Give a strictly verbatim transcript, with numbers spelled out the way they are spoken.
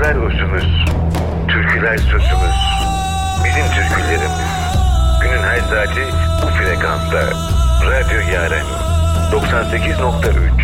Sözler özümüz, türküler sözümüz. Bizim türkülerimiz. Günün her saati bu frekansta. Radyo Yaren doksan sekiz nokta üç.